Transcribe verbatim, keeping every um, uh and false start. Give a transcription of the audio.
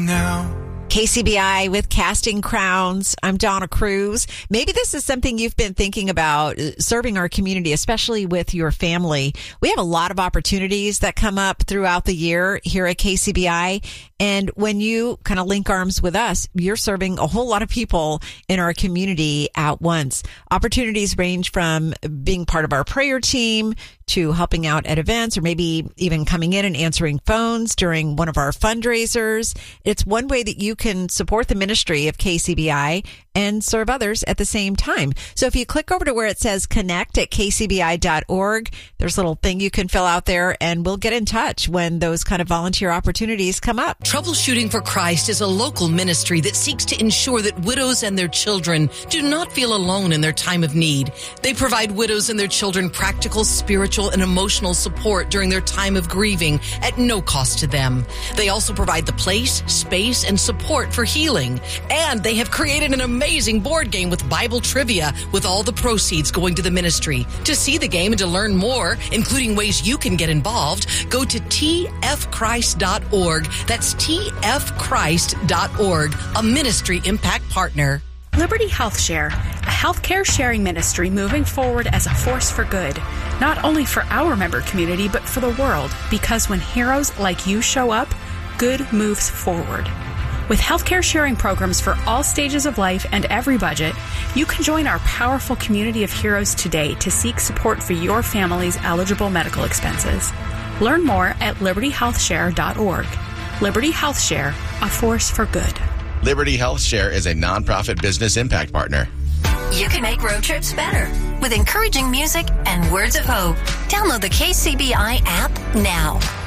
Now. K C B I with Casting Crowns. I'm Donna Cruz. Maybe this is something you've been thinking about, serving our community, especially with your family. We have a lot of opportunities that come up throughout the year here at K C B I. And when you kind of link arms with us, you're serving a whole lot of people in our community at once. Opportunities range from being part of our prayer team to helping out at events, or maybe even coming in and answering phones during one of our fundraisers. It's one way that you can support the ministry of K C B I and serve others at the same time. So if you click over to where it says connect at k c b i dot org, there's a little thing you can fill out there, and we'll get in touch when those kind of volunteer opportunities come up. Troubleshooting for Christ is a local ministry that seeks to ensure that widows and their children do not feel alone in their time of need. They provide widows and their children practical, spiritual, and emotional support during their time of grieving at no cost to them. They also provide the place, space, and support for healing. And they have created an amazing board game with Bible trivia, with all the proceeds going to the ministry. To see the game and to learn more, including ways you can get involved, go to t f christ dot org. That's t f christ dot org, a ministry impact partner. Liberty Health Share, a healthcare sharing ministry moving forward as a force for good, not only for our member community, but for the world, because when heroes like you show up, good moves forward. With healthcare sharing programs for all stages of life and every budget, you can join our powerful community of heroes today to seek support for your family's eligible medical expenses. Learn more at liberty health share dot org. Liberty Health Share, a force for good. Liberty Health Share is a nonprofit business impact partner. You can make road trips better with encouraging music and words of hope. Download the K C B I app now.